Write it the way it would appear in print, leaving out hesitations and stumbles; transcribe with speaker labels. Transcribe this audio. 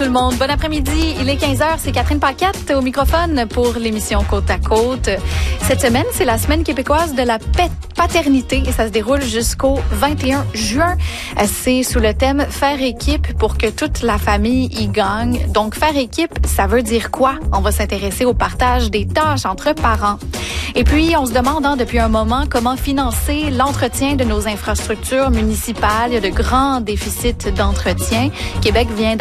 Speaker 1: Tout le monde, bon après-midi. Il est 15h, c'est Catherine Paquette au microphone pour l'émission Côte à Côte. Cette semaine, c'est la semaine québécoise de la paternité et ça se déroule jusqu'au 21 juin. C'est sous le thème « Faire équipe pour que toute la famille y gagne ». Donc, faire équipe, ça veut dire quoi? On va s'intéresser au partage des tâches entre parents. Et puis, on se demande depuis un moment comment financer l'entretien de nos infrastructures municipales. Il y a de grands déficits d'entretien. Québec vient